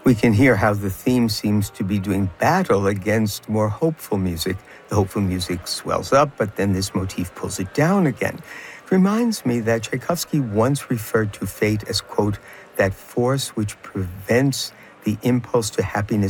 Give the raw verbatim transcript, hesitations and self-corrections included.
We can hear how the theme seems to be doing battle against more hopeful music. The hopeful music swells up, but then this motif pulls it down again. It reminds me that Tchaikovsky once referred to fate as, quote, that force which prevents the impulse to happiness